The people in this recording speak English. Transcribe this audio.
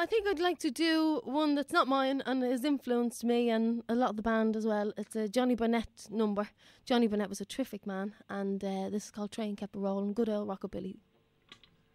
I think I'd like to do one that's not mine and has influenced me and a lot of the band as well. It's a Johnny Burnett number. Johnny Burnett was a terrific man, and this is called Train Kept a Rollin', good old rockabilly.